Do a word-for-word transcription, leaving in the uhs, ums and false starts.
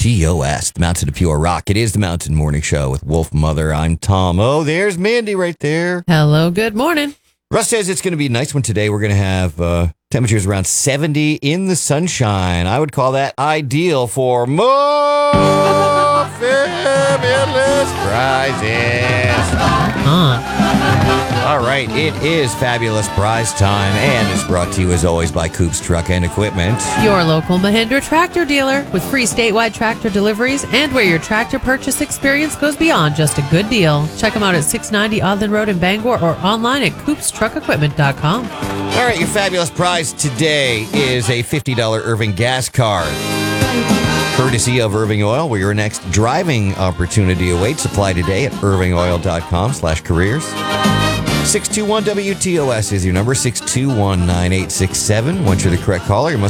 T O S, the Mountain of Pure Rock. It is the Mountain Morning Show with Wolf Mother. I'm Tom. Oh, there's Mandy right there. Hello, good morning. Russ says it's going to be a nice one today. We're going to have uh, temperatures around seventy in the sunshine. I would call that ideal for more fabulous prizes. Huh. All right, it is fabulous prize time, and it's brought to you as always by Coops Truck and Equipment. Your local Mahindra tractor dealer with free statewide tractor deliveries and where your tractor purchase experience goes beyond just a good deal. Check them out at six ninety Odland Road in Bangor or online at coops truck equipment dot com. All right, your fabulous prize today is a fifty dollars Irving gas card. Courtesy of Irving Oil, where your next driving opportunity awaits. Apply today at irving oil dot com slash careers. six two one W T O S is your number, six two one, nine eight six seven. Once you're the correct caller, you must